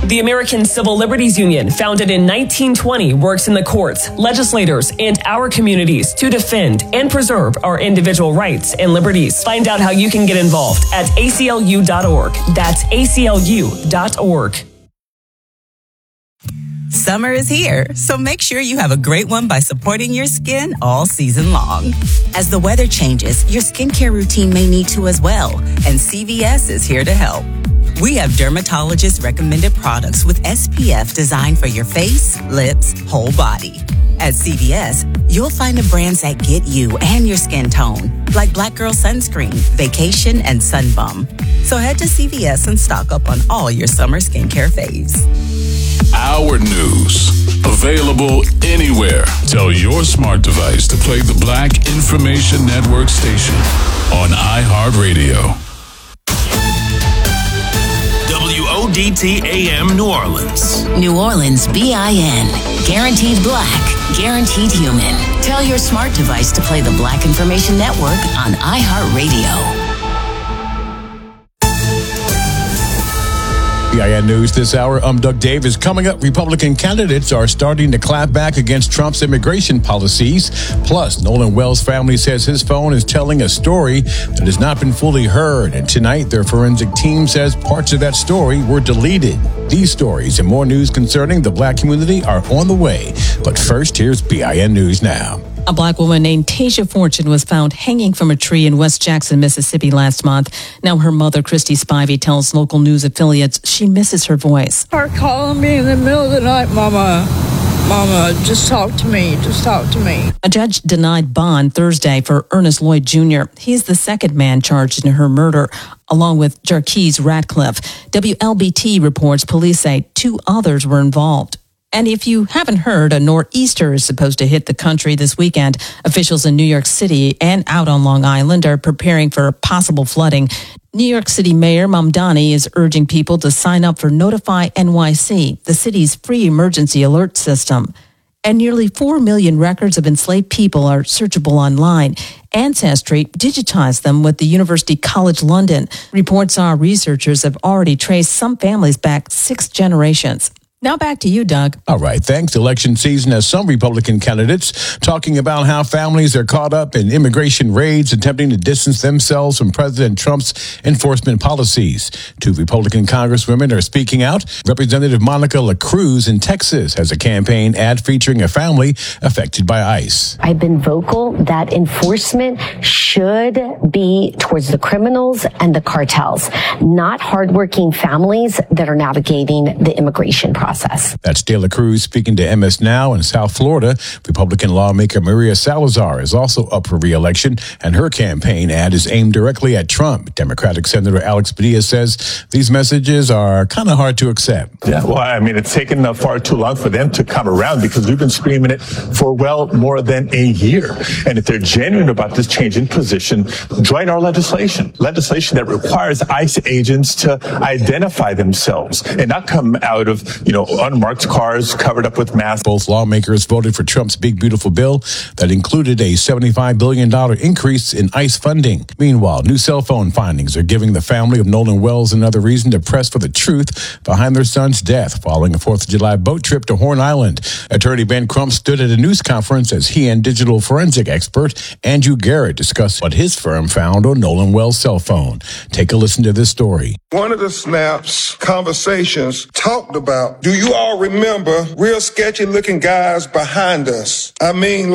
The American Civil Liberties Union, founded in 1920, works in the courts, legislators, and our communities to defend and preserve our individual rights and liberties. Find out how you can get involved at ACLU.org. That's ACLU.org. Summer is here, so make sure you have a great one by supporting your skin all season long. As the weather changes, your skincare routine may need to as well, and CVS is here to help. We have dermatologist-recommended products with SPF designed for your face, lips, whole body. At CVS, you'll find the brands that get you and your skin tone, like Black Girl Sunscreen, Vacation, and Sunbum. So head to CVS and stock up on all your summer skincare faves. Our news, available anywhere. Tell your smart device to play the Black Information Network station on iHeartRadio. WODT AM New Orleans. New Orleans BIN. Guaranteed Black. Guaranteed Human. Tell your smart device to play the Black Information Network on iHeartRadio. BIN News this hour. I'm Doug Davis. Coming up, Republican candidates are starting to clap back against Trump's immigration policies. Plus, Nolan Wells' family says his phone is telling a story that has not been fully heard. And tonight, their forensic team says parts of that story were deleted. These stories and more news concerning the Black community are on the way. But first, here's BIN News Now. A Black woman named Tasia Fortune was found hanging from a tree in West Jackson, Mississippi last month. Now her mother, Christy Spivey, tells local news affiliates she misses her voice. Her calling me in the middle of the night, Mama, just talk to me, just talk to me. A judge denied bond Thursday for Ernest Lloyd Jr. He's the second man charged in her murder, along with Jarquez Ratcliffe. WLBT reports police say 2 others were involved. And if you haven't heard, a nor'easter is supposed to hit the country this weekend. Officials in New York City and out on Long Island are preparing for possible flooding. New York City Mayor Mamdani is urging people to sign up for Notify NYC, the city's free emergency alert system. And nearly 4 million records of enslaved people are searchable online. Ancestry digitized them with the University College London. Reports are researchers have already traced some families back 6 generations. Now back to you, Doug. All right, thanks. Election season has some Republican candidates talking about how families are caught up in immigration raids, attempting to distance themselves from President Trump's enforcement policies. 2 Republican congresswomen are speaking out. Representative Monica LaCruz in Texas has a campaign ad featuring a family affected by ICE. I've been vocal that enforcement should be towards the criminals and the cartels, not hardworking families that are navigating the immigration process. That's De La Cruz speaking to MS Now in South Florida. Republican lawmaker Maria Salazar is also up for re-election, and her campaign ad is aimed directly at Trump. Democratic Senator Alex Padilla says these messages are kind of hard to accept. Yeah, well, I mean, it's taken far too long for them to come around because we've been screaming it for well more than a year. And if they're genuine about this change in position, join our legislation that requires ICE agents to identify themselves and not come out of, unmarked cars covered up with masks. Both lawmakers voted for Trump's big, beautiful bill that included a $75 billion increase in ICE funding. Meanwhile, new cell phone findings are giving the family of Nolan Wells another reason to press for the truth behind their son's death following a 4th of July boat trip to Horn Island. Attorney Ben Crump stood at a news conference as he and digital forensic expert Andrew Garrett discussed what his firm found on Nolan Wells' cell phone. Take a listen to this story. One of the snaps conversations talked about, do you all remember real sketchy looking guys behind us? I mean,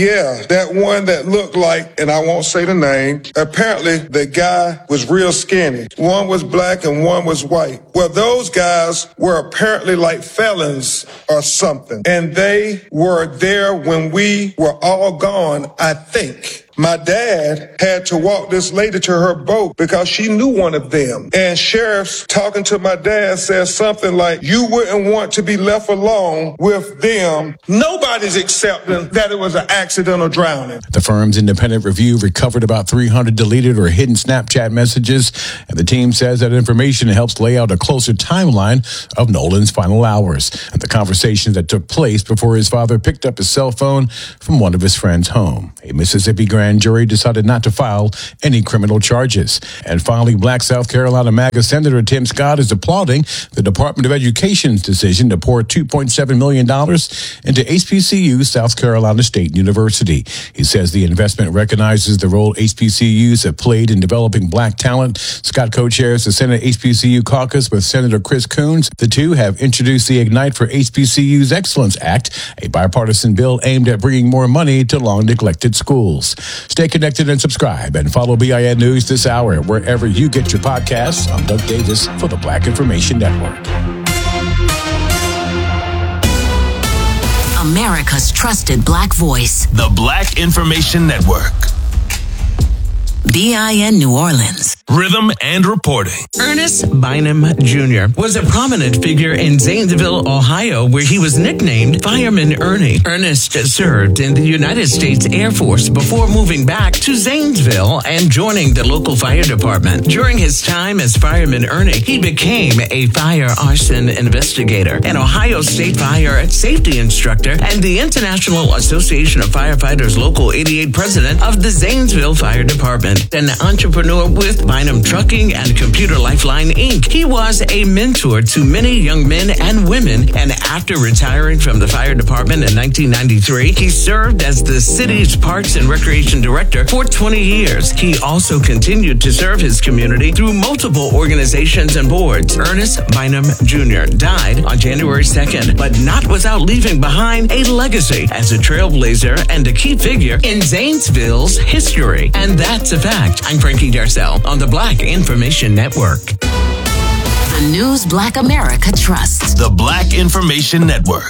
that one that looked like, and I won't say the name, apparently the guy was real skinny. One was black and one was white. Well, those guys were apparently like felons or something. And they were there when we were all gone, I think. My dad had to walk this lady to her boat because she knew one of them. And sheriffs talking to my dad said something like, you wouldn't want to be left alone with them. Nobody's accepting that it was an accidental drowning. The firm's independent review recovered about 300 deleted or hidden Snapchat messages, and the team says that information helps lay out a closer timeline of Nolan's final hours and the conversations that took place before his father picked up his cell phone from one of his friends' home. A Mississippi grand grand jury decided not to file any criminal charges. And finally, Black South Carolina MAGA Senator Tim Scott is applauding the Department of Education's decision to pour $2.7 million into HBCU South Carolina State University. He says the investment recognizes the role HBCUs have played in developing black talent. Scott co-chairs the Senate HBCU caucus with Senator Chris Coons. The two have introduced the Ignite for HBCUs Excellence Act, a bipartisan bill aimed at bringing more money to long-neglected schools. Stay connected and subscribe and follow BIN News this hour wherever you get your podcasts. I'm Doug Davis for the Black Information Network. America's trusted Black voice. The Black Information Network. BIN New Orleans. Rhythm and reporting. Ernest Bynum Jr. was a prominent figure in Zanesville, Ohio, where he was nicknamed Fireman Ernie. Ernest served in the United States Air Force before moving back to Zanesville and joining the local fire department. During his time as Fireman Ernie, he became a fire arson investigator, an Ohio State fire safety instructor, and the International Association of Firefighters Local 88 president of the Zanesville Fire Department. An entrepreneur with Bynum Trucking and Computer Lifeline, Inc. He was a mentor to many young men and women, and after retiring from the fire department in 1993, he served as the city's Parks and Recreation Director for 20 years. He also continued to serve his community through multiple organizations and boards. Ernest Bynum Jr. died on January 2nd, but not without leaving behind a legacy as a trailblazer and a key figure in Zanesville's history. And that's a fact. I'm Frankie Darcell on the Black Information Network. The news Black America trusts. The Black Information Network.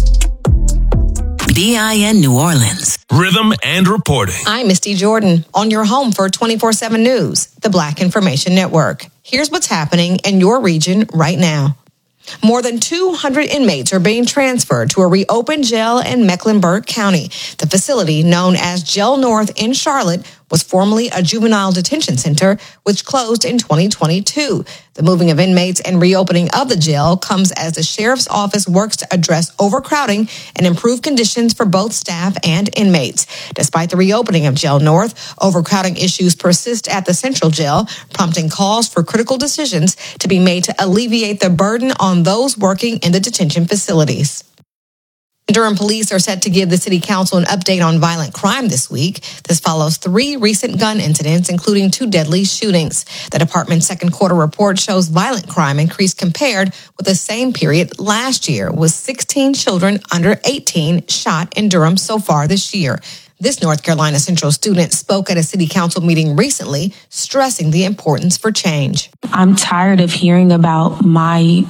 BIN New Orleans. Rhythm and reporting. I'm Misty Jordan on your home for 24/7 News, the Black Information Network. Here's what's happening in your region right now. More than 200 inmates are being transferred to a reopened jail in Mecklenburg County. The facility, known as Jail North in Charlotte, was formerly a juvenile detention center, which closed in 2022. The moving of inmates and reopening of the jail comes as the sheriff's office works to address overcrowding and improve conditions for both staff and inmates. Despite the reopening of Jail North, overcrowding issues persist at the central jail, prompting calls for critical decisions to be made to alleviate the burden on those working in the detention facilities. Durham police are set to give the city council an update on violent crime this week. This follows 3 recent gun incidents, including 2 deadly shootings. The department's second quarter report shows violent crime increased compared with the same period last year, with 16 children under 18 shot in Durham so far this year. This North Carolina Central student spoke at a city council meeting recently, stressing the importance for change. I'm tired of hearing about my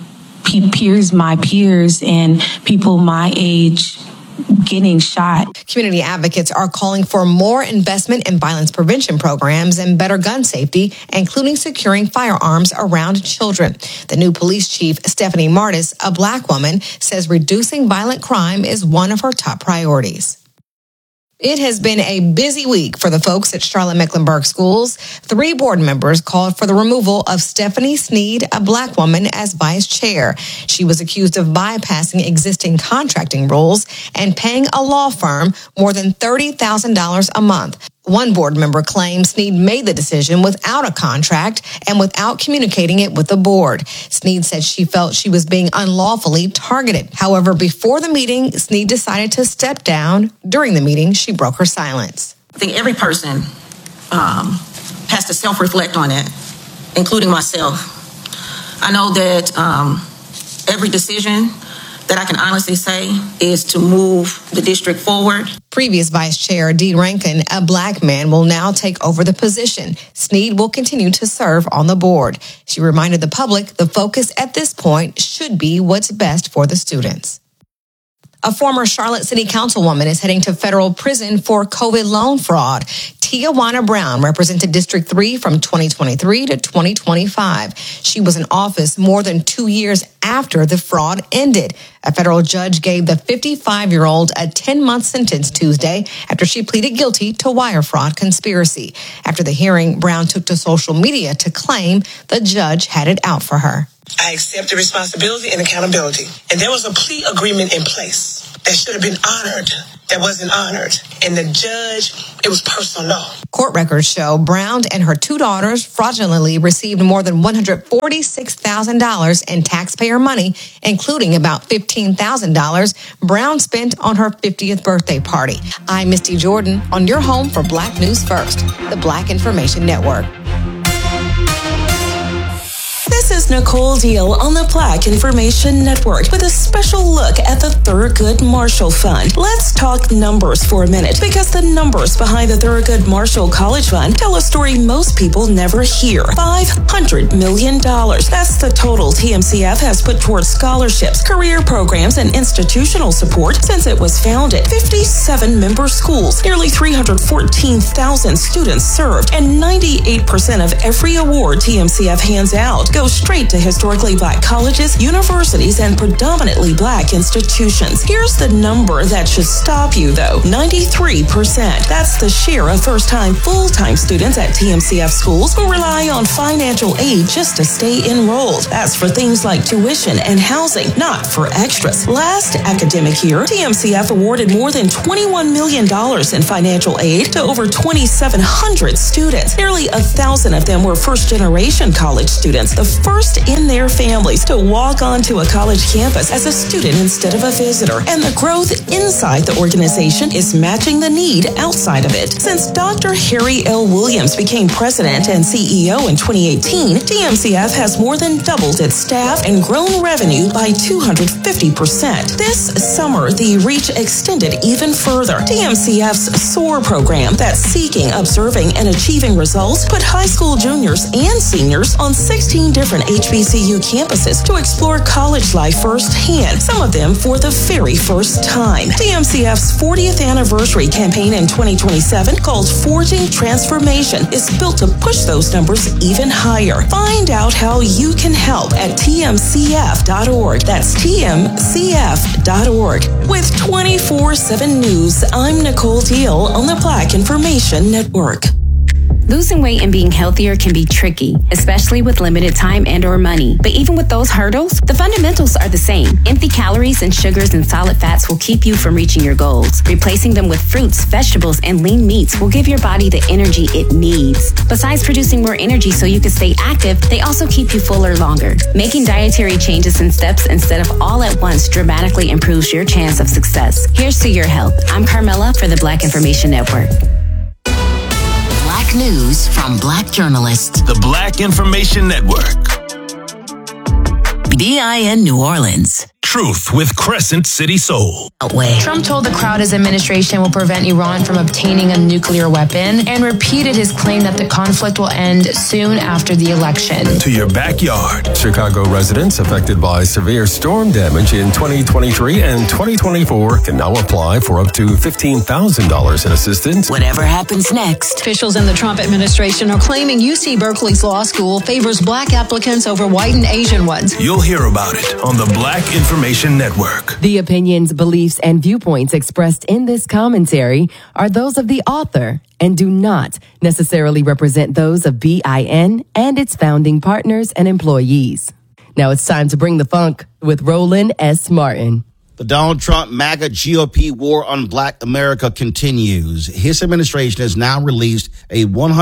peers and people my age getting shot. Community advocates are calling for more investment in violence prevention programs and better gun safety, including securing firearms around children. The new police chief, Stephanie Martis, a Black woman, says reducing violent crime is one of her top priorities. It has been a busy week for the folks at Charlotte-Mecklenburg schools. 3 board members called for the removal of Stephanie Sneed, a Black woman, as vice chair. She was accused of bypassing existing contracting rules and paying a law firm more than $30,000 a month. One board member claims Sneed made the decision without a contract and without communicating it with the board. Sneed said she felt she was being unlawfully targeted. However, before the meeting, Sneed decided to step down. During the meeting, she broke her silence. I think every person has to self-reflect on it, including myself. I know that every decision that I can honestly say is to move the district forward. Previous Vice Chair Dee Rankin, a Black man, will now take over the position. Sneed will continue to serve on the board. She reminded the public the focus at this point should be what's best for the students. A former Charlotte City Councilwoman is heading to federal prison for COVID loan fraud. Tijuana Brown represented District 3 from 2023 to 2025. She was in office more than 2 years after the fraud ended. A federal judge gave the 55-year-old a 10-month sentence Tuesday after she pleaded guilty to wire fraud conspiracy. After the hearing, Brown took to social media to claim the judge had it out for her. I accept the responsibility and accountability. And there was a plea agreement in place that should have been honored, that wasn't honored. And the judge, it was personal law. Court records show Brown and her two daughters fraudulently received more than $146,000 in taxpayer money, including about $15,000 Brown spent on her 50th birthday party. I'm Misty Jordan on your home for Black News First, the Black Information Network. This is Nicole Deal on the Black Information Network with a special look at the Thurgood Marshall Fund. Let's talk numbers for a minute, because the numbers behind the Thurgood Marshall College Fund tell a story most people never hear. $500 million. That's the total TMCF has put towards scholarships, career programs, and institutional support since it was founded. 57 member schools, nearly 314,000 students served, and 98% of every award TMCF hands out goes straight to historically Black colleges, universities, and predominantly Black institutions. Here's the number that should stop you, though. 93%. That's the share of first-time, full-time students at TMCF schools who rely on financial aid just to stay enrolled. That's for things like tuition and housing, not for extras. Last academic year, TMCF awarded more than $21 million in financial aid to over 2,700 students. Nearly 1,000 of them were first-generation college students, the first in their families to walk onto a college campus as a student instead of a visitor. And the growth inside the organization is matching the need outside of it. Since Dr. Harry L. Williams became president and CEO in 2018, TMCF has more than doubled its staff and grown revenue by 250%. This summer, the reach extended even further. TMCF's SOAR program, that's Seeking, Observing, and Achieving Results, put high school juniors and seniors on 16 different HBCU campuses to explore college life firsthand, some of them for the very first time. TMCF's 40th anniversary campaign in 2027, called Forging Transformation, is built to push those numbers even higher. Find out how you can help at tmcf.org. That's tmcf.org. With 24/7 News, I'm Nicole Deal on the Black Information Network. Losing weight and being healthier can be tricky, especially with limited time and or money. But even with those hurdles, the fundamentals are the same. Empty calories and sugars and solid fats will keep you from reaching your goals. Replacing them with fruits, vegetables, and lean meats will give your body the energy it needs. Besides producing more energy so you can stay active, they also keep you fuller longer. Making dietary changes in steps instead of all at once dramatically improves your chance of success. Here's to your health. I'm Carmela for the Black Information Network. News from Black journalists. The Black Information Network. BIN New Orleans. Truth with Crescent City Soul. Trump told the crowd his administration will prevent Iran from obtaining a nuclear weapon and repeated his claim that the conflict will end soon after the election. To your backyard. Chicago residents affected by severe storm damage in 2023 and 2024 can now apply for up to $15,000 in assistance. Whatever happens next. Officials in the Trump administration are claiming UC Berkeley's law school favors Black applicants over white and Asian ones. You'll hear about it on the Black Information Network. The opinions, beliefs, and viewpoints expressed in this commentary are those of the author and do not necessarily represent those of BIN and its founding partners and employees. Now it's time to bring the funk with Roland S. Martin. The Donald Trump MAGA GOP war on Black America continues. His administration has now released a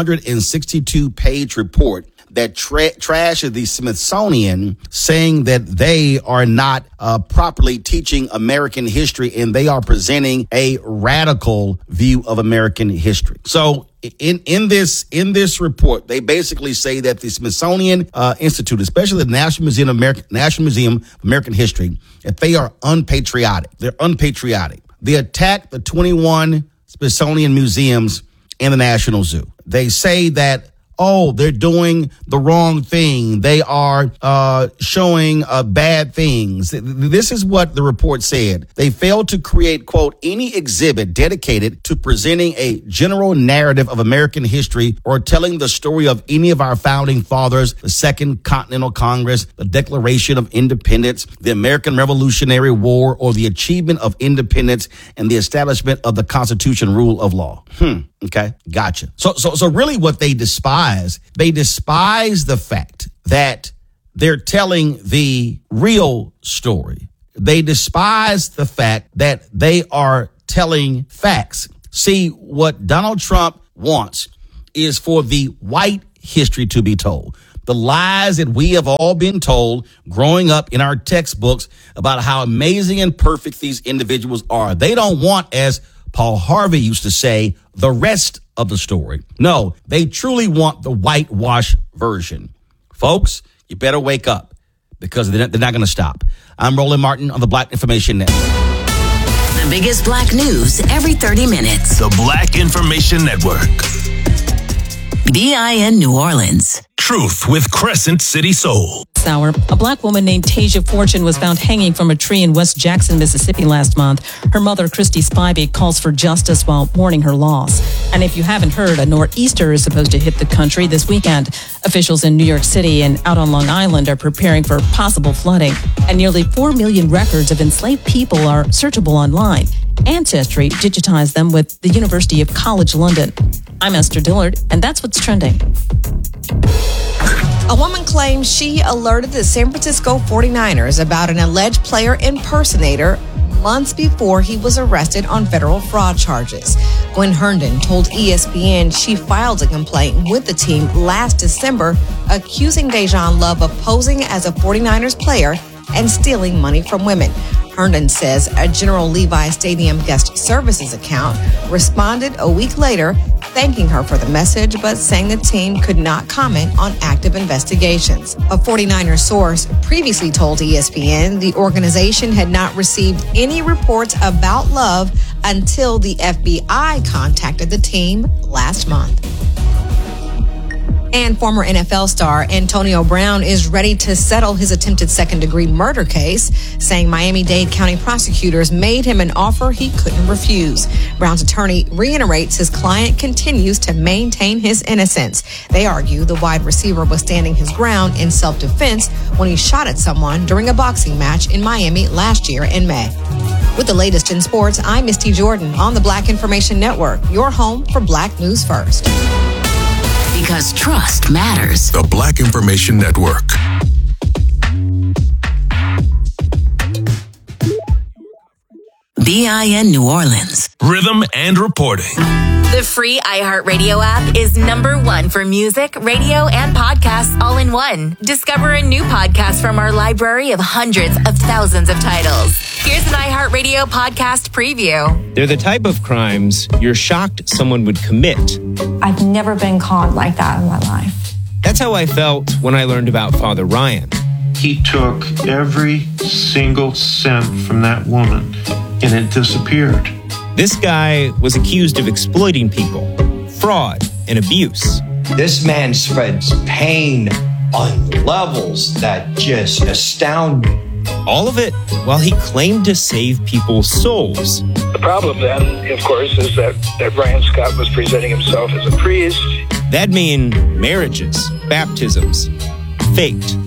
162-page report that trashes the Smithsonian, saying that they are not properly teaching American history and they are presenting a radical view of American history. So in this report, they basically say that the Smithsonian Institute, especially the National Museum of American History, that they are unpatriotic. They're unpatriotic. They attack the 21 Smithsonian museums and the National Zoo. They say that, they're doing the wrong thing. They are showing bad things. This is what the report said. They failed to create, quote, any exhibit dedicated to presenting a general narrative of American history or telling the story of any of our founding fathers, the Second Continental Congress, the Declaration of Independence, the American Revolutionary War, or the achievement of independence and the establishment of the Constitution rule of law. Okay, gotcha. So really what they despise the fact that they're telling the real story. They despise the fact that they are telling facts. See, what Donald Trump wants is for the white history to be told. The lies that we have all been told growing up in our textbooks about how amazing and perfect these individuals are. They don't want, as Paul Harvey used to say, the rest of the story. No, they truly want the whitewash version. Folks, you better wake up because they're not going to stop. I'm Roland Martin on the Black Information Network. The biggest black news every 30 minutes. The Black Information Network. BIN New Orleans. Truth with Crescent City Soul. Hour, a black woman named Tasia Fortune was found hanging from a tree in West Jackson, Mississippi last month. Her mother, Christy Spivey, calls for justice while mourning her loss. And if you haven't heard, a nor'easter is supposed to hit the country this weekend. Officials in New York City and out on Long Island are preparing for possible flooding. And nearly 4 million records of enslaved people are searchable online. Ancestry digitized them with the University of College London. I'm Esther Dillard, and that's what's trending. A woman claims she alerted the San Francisco 49ers about an alleged player impersonator months before he was arrested on federal fraud charges. Gwen Herndon told ESPN she filed a complaint with the team last December, accusing Dejan Love of posing as a 49ers player and stealing money from women. Herndon says a General Levi Stadium guest services account responded a week later, thanking her for the message, but saying the team could not comment on active investigations. A 49er source previously told ESPN the organization had not received any reports about Love until the FBI contacted the team last month. And former NFL star Antonio Brown is ready to settle his attempted second-degree murder case, saying Miami-Dade County prosecutors made him an offer he couldn't refuse. Brown's attorney reiterates his client continues to maintain his innocence. They argue the wide receiver was standing his ground in self-defense when he shot at someone during a boxing match in Miami last year in May. With the latest in sports, I'm Misty Jordan on the Black Information Network, your home for Black News First. Because trust matters. The Black Information Network. BIN New Orleans. Rhythm and reporting. The free iHeartRadio app is #1 for music, radio, and podcasts all in one. Discover a new podcast from our library of hundreds of thousands of titles. Here's an iHeartRadio podcast preview. They're the type of crimes you're shocked someone would commit. I've never been caught like that in my life. That's how I felt when I learned about Father Ryan. He took every single cent from that woman and it disappeared. This guy was accused of exploiting people, fraud, and abuse. This man spreads pain on levels that just astound me. All of it while he claimed to save people's souls. The problem then, of course, is that Ryan Scott was presenting himself as a priest. That'd mean marriages, baptisms, faked.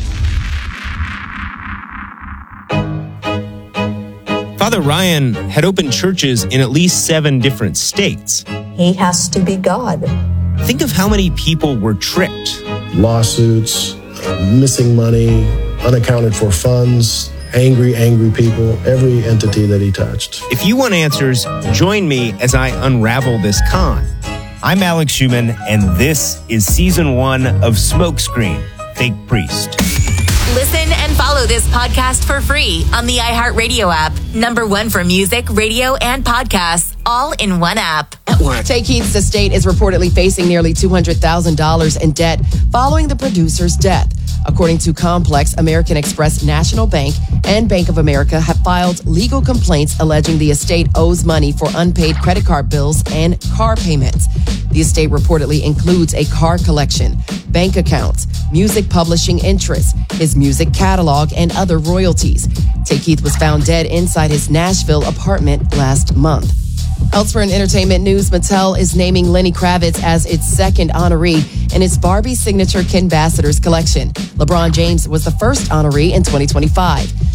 Father Ryan had opened churches in at least 7 different states. He has to be God. Think of how many people were tricked. Lawsuits, missing money, unaccounted for funds, angry people, every entity that he touched. If you want answers, join me as I unravel this con. I'm Alex Schumann, and this is Season 1 of Smokescreen, Fake Priest. Listen and follow this podcast for free on the iHeartRadio app. #1 for music, radio, and podcasts, all in one app. Tay Keith's estate is reportedly facing nearly $200,000 in debt following the producer's death. According to Complex, American Express National Bank and Bank of America have filed legal complaints alleging the estate owes money for unpaid credit card bills and car payments. The estate reportedly includes a car collection, bank accounts, music publishing interests, his music catalog, and other royalties. Tay Keith was found dead inside his Nashville apartment last month. Elsewhere in entertainment news, Mattel is naming Lenny Kravitz as its second honoree in its Barbie signature Ken Bassiter's collection. LeBron James was the first honoree in 2025.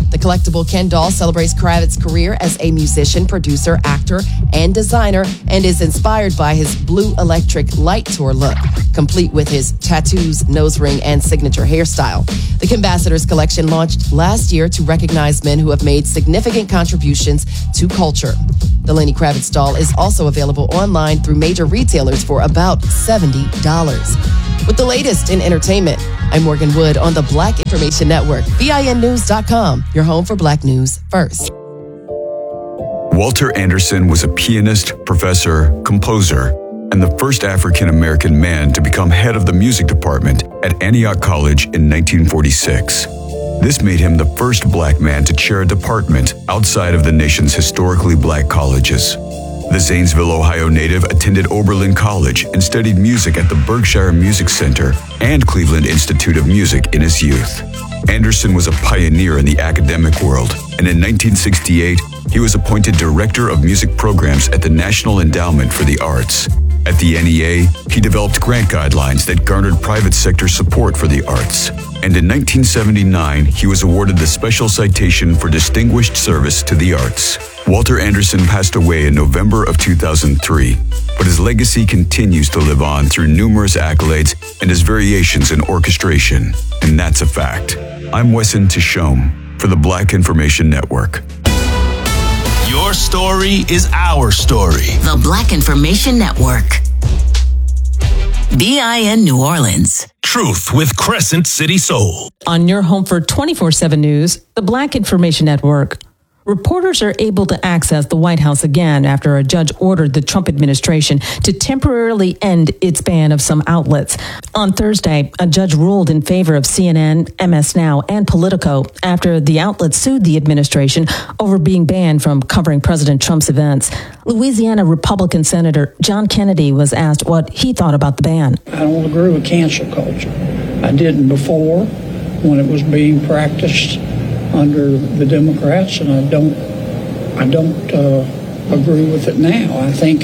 The collectible Ken doll celebrates Kravitz's career as a musician, producer, actor, and designer, and is inspired by his Blue Electric Light Tour look, complete with his tattoos, nose ring, and signature hairstyle. The Kambassadors collection launched last year to recognize men who have made significant contributions to culture. The Lenny Kravitz doll is also available online through major retailers for about $70. With the latest in entertainment, I'm Morgan Wood on the Black Information Network, BINnews.com, your home for Black news first. Walter Anderson was a pianist, professor, composer, and the first African-American man to become head of the music department at Antioch College in 1946. This made him the first black man to chair a department outside of the nation's historically black colleges. The Zanesville, Ohio native attended Oberlin College and studied music at the Berkshire Music Center and Cleveland Institute of Music in his youth. Anderson was a pioneer in the academic world, and in 1968, he was appointed Director of Music Programs at the National Endowment for the Arts. At the NEA, he developed grant guidelines that garnered private sector support for the arts. And in 1979, he was awarded the Special Citation for Distinguished Service to the Arts. Walter Anderson passed away in November of 2003, but his legacy continues to live on through numerous accolades and his variations in orchestration. And that's a fact. I'm Wesson Tishome for the Black Information Network. Your story is our story. The Black Information Network. BIN New Orleans. Truth with Crescent City Soul. On your home for 24/7 news, the Black Information Network. Reporters are able to access the White House again after a judge ordered the Trump administration to temporarily end its ban of some outlets. On Thursday, a judge ruled in favor of CNN, MS Now, and Politico after the outlets sued the administration over being banned from covering President Trump's events. Louisiana Republican Senator John Kennedy was asked what he thought about the ban. I don't agree with cancel culture. I didn't before when it was being practiced under the Democrats, and I don't agree with it now. I think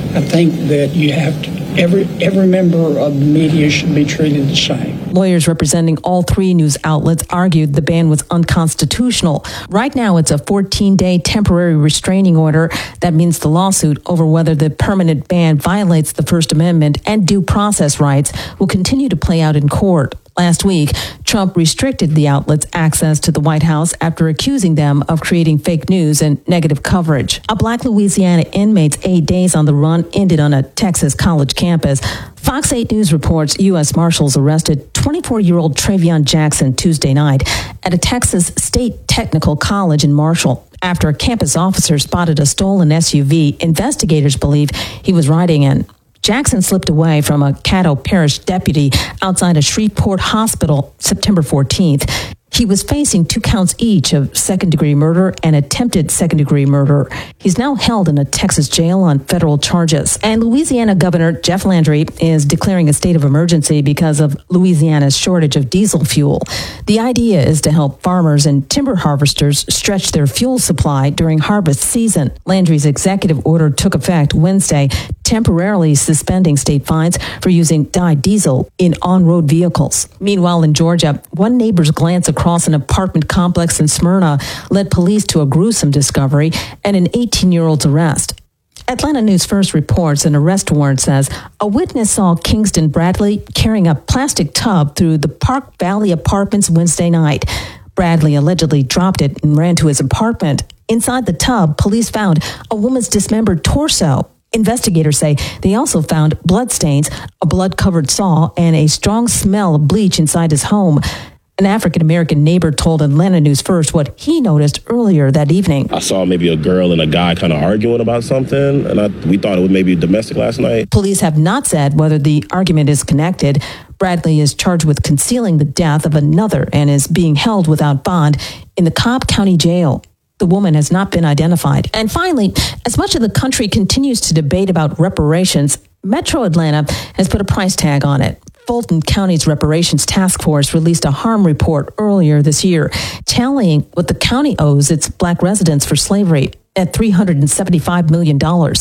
that you have to every member of the media should be treated the same. Lawyers representing all three news outlets argued the ban was unconstitutional. Right now, it's a 14-day temporary restraining order. That means the lawsuit over whether the permanent ban violates the First Amendment and due process rights will continue to play out in court. Last week, Trump restricted the outlets' access to the White House after accusing them of creating fake news and negative coverage. A Black Louisiana inmate's 8 days on the run ended on a Texas college campus. Fox 8 News reports U.S. Marshals arrested 24-year-old Travion Jackson Tuesday night at a Texas State Technical College in Marshall. After a campus officer spotted a stolen SUV investigators believe he was riding in. Jackson slipped away from a Caddo Parish deputy outside a Shreveport hospital September 14th. He was facing 2 counts each of second-degree murder and attempted second-degree murder. He's now held in a Texas jail on federal charges. And Louisiana Governor Jeff Landry is declaring a state of emergency because of Louisiana's shortage of diesel fuel. The idea is to help farmers and timber harvesters stretch their fuel supply during harvest season. Landry's executive order took effect Wednesday, temporarily suspending state fines for using dyed diesel in on-road vehicles. Meanwhile, in Georgia, one neighbor's glance across an apartment complex in Smyrna led police to a gruesome discovery and an 18-year-old's arrest. Atlanta News First reports an arrest warrant says a witness saw Kingston Bradley carrying a plastic tub through the Park Valley apartments Wednesday night. Bradley allegedly dropped it and ran to his apartment. Inside the tub, police found a woman's dismembered torso. Investigators say they also found bloodstains, a blood-covered saw, and a strong smell of bleach inside his home. An African-American neighbor told Atlanta News First what he noticed earlier that evening. I saw maybe a girl and a guy kind of arguing about something, and we thought it was maybe domestic last night. Police have not said whether the argument is connected. Bradley is charged with concealing the death of another and is being held without bond in the Cobb County Jail. The woman has not been identified. And finally, as much of the country continues to debate about reparations, Metro Atlanta has put a price tag on it. Fulton County's Reparations Task Force released a harm report earlier this year, tallying what the county owes its black residents for slavery at $375 million.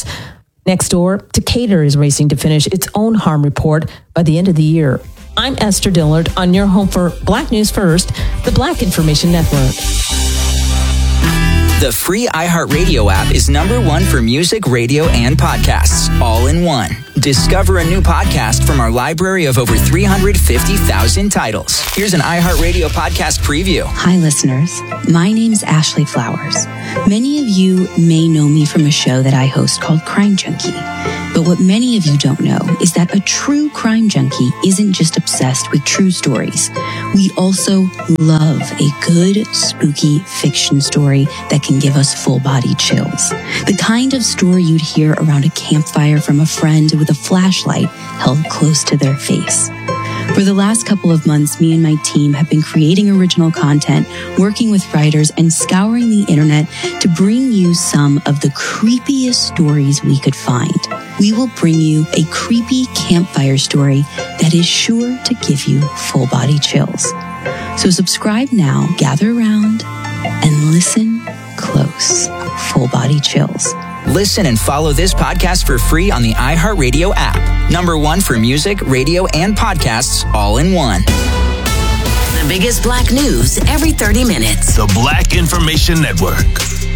Next door, Decatur is racing to finish its own harm report by the end of the year. I'm Esther Dillard on your home for Black News First, the Black Information Network. The free iHeartRadio app is #1 for music, radio, and podcasts, all in one. Discover a new podcast from our library of over 350,000 titles. Here's an iHeartRadio podcast preview. Hi, listeners. My name's Ashley Flowers. Many of you may know me from a show that I host called Crime Junkie. But what many of you don't know is that a true crime junkie isn't just obsessed with true stories. We also love a good, spooky fiction story that can give us full-body chills. The kind of story you'd hear around a campfire from a friend with a flashlight held close to their face. For the last couple of months, me and my team have been creating original content, working with writers, and scouring the internet to bring you some of the creepiest stories we could find. We will bring you a creepy campfire story that is sure to give you full-body chills. So subscribe now, gather around, and listen close. Full-body chills. Listen and follow this podcast for free on the iHeartRadio app. #1 for music, radio, and podcasts, all in one. The biggest black news every 30 minutes. The Black Information Network.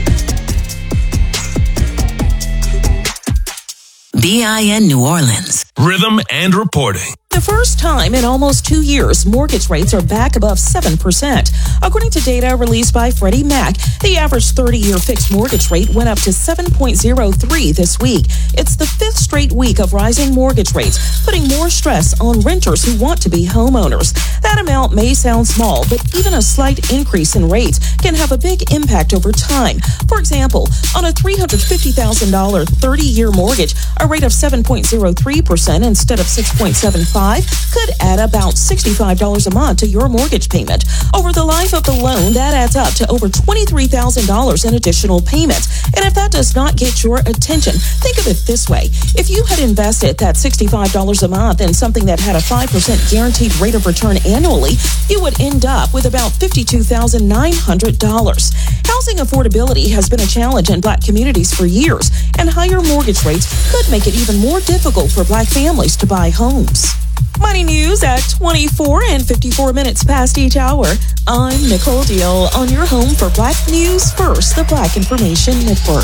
BIN New Orleans. Rhythm and reporting. The first time in almost 2 years, mortgage rates are back above 7%. According to data released by Freddie Mac, the average 30-year fixed mortgage rate went up to 7.03 this week. It's the fifth straight week of rising mortgage rates, putting more stress on renters who want to be homeowners. That amount may sound small, but even a slight increase in rates can have a big impact over time. For example, on a $350,000 30-year mortgage, a rate of 7.03% instead of 6.75 could add about $65 a month to your mortgage payment. Over the life of the loan, that adds up to over $23,000 in additional payments. And if that does not get your attention, think of it this way. If you had invested that $65 a month in something that had a 5% guaranteed rate of return annually, you would end up with about $52,900. Housing affordability has been a challenge in black communities for years, and higher mortgage rates could make it even more difficult for black families to buy homes. Money news at 24 and 54 minutes past each hour. I'm Nicole Deal on your home for Black News First, the Black Information Network.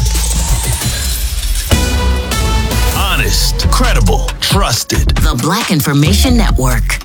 Honest, credible, trusted. The Black Information Network.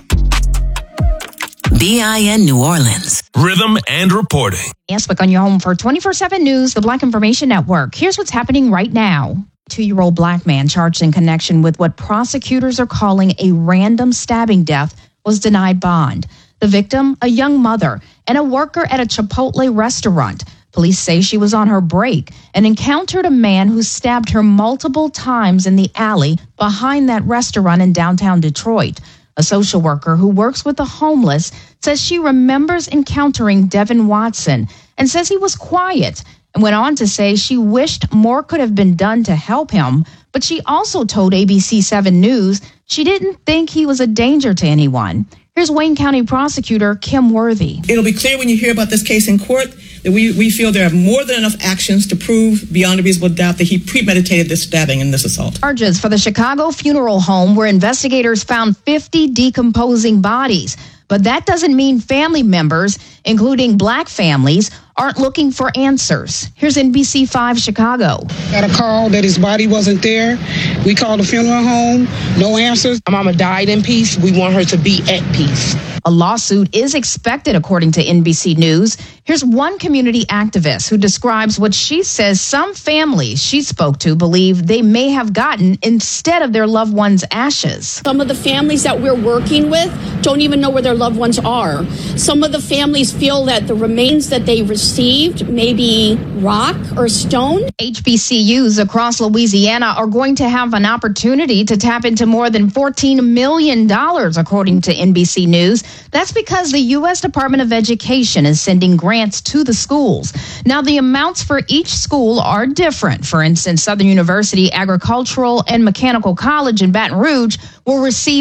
BIN New Orleans. Rhythm and reporting. Answick on your home for 24/7 News, the Black Information Network. Here's what's happening right now. 2-year-old black man charged in connection with what prosecutors are calling a random stabbing death was denied bond. The victim, a young mother and a worker at a Chipotle restaurant. Police say she was on her break and encountered a man who stabbed her multiple times in the alley behind that restaurant in downtown Detroit. A social worker who works with the homeless says she remembers encountering Devin Watson and says he was quiet, and went on to say she wished more could have been done to help him, but she also told ABC 7 News she didn't think he was a danger to anyone. Here's Wayne County Prosecutor Kim Worthy. It'll be clear when you hear about this case in court that we feel there are more than enough actions to prove beyond a reasonable doubt that he premeditated this stabbing and this assault. Charges for the Chicago funeral home where investigators found 50 decomposing bodies. But that doesn't mean family members, including black families, aren't looking for answers. Here's NBC5 Chicago. Got a call that his body wasn't there. We called the funeral home. No answers. My mama died in peace. We want her to be at peace. A lawsuit is expected, according to NBC News. Here's one community activist who describes what she says some families she spoke to believe they may have gotten instead of their loved ones' ashes. Some of the families that we're working with don't even know where their loved ones are. Some of the families feel that the remains that they received may be rock or stone. HBCUs across Louisiana are going to have an opportunity to tap into more than $14 million, according to NBC News. That's because the U.S. Department of Education is sending grants to the schools. Now, the amounts for each school are different. For instance, Southern University Agricultural and Mechanical College in Baton Rouge will receive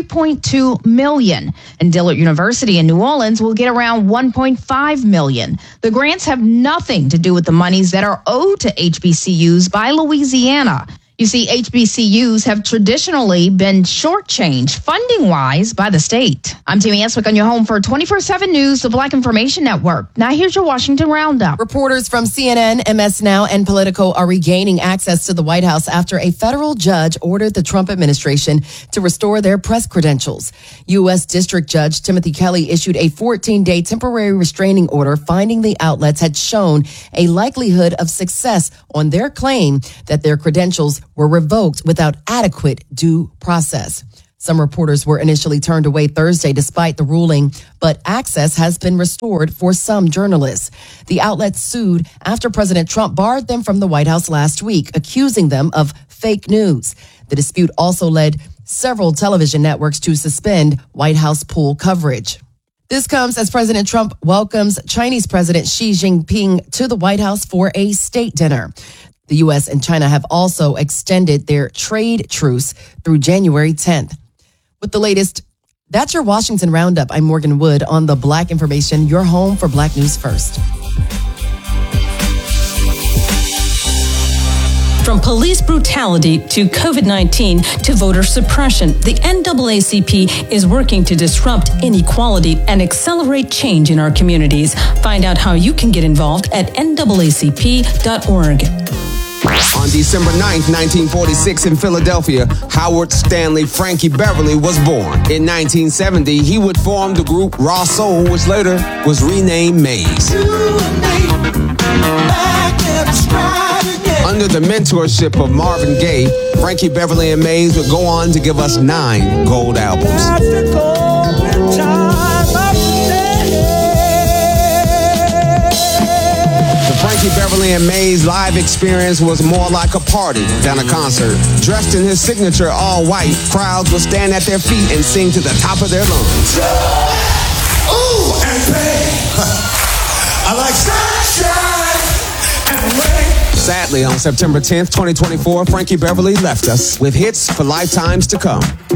$3.2 million, and Dillard University in New Orleans will get around $1.5 million. The grants have nothing to do with the monies that are owed to HBCUs by Louisiana. You see, HBCUs have traditionally been shortchanged funding-wise by the state. I'm Tammy Answick on your home for 24/7 News, the Black Information Network. Now here's your Washington Roundup. Reporters from CNN, MS Now, and Politico are regaining access to the White House after a federal judge ordered the Trump administration to restore their press credentials. U.S. District Judge Timothy Kelly issued a 14-day temporary restraining order finding the outlets had shown a likelihood of success on their claim that their credentials were revoked without adequate due process. Some reporters were initially turned away Thursday despite the ruling, but access has been restored for some journalists. The outlets sued after President Trump barred them from the White House last week, accusing them of fake news. The dispute also led several television networks to suspend White House pool coverage. This comes as President Trump welcomes Chinese President Xi Jinping to the White House for a state dinner. The U.S. and China have also extended their trade truce through January 10th. With the latest, that's your Washington Roundup. I'm Morgan Wood on the Black Information, your home for Black News First. From police brutality to COVID-19 to voter suppression, the NAACP is working to disrupt inequality and accelerate change in our communities. Find out how you can get involved at NAACP.org. On December 9th, 1946 in Philadelphia, Howard Stanley Frankie Beverly was born. In 1970, he would form the group Raw Soul, which later was renamed Maze. Under the mentorship of Marvin Gaye, Frankie Beverly and Maze would go on to give us 9 gold albums. Frankie Beverly and Maze live experience was more like a party than a concert. Dressed in his signature all white, crowds would stand at their feet and sing to the top of their lungs. Ooh, and pain. I like sunshine and rain. Sadly, on September 10th, 2024, Frankie Beverly left us with hits for lifetimes to come.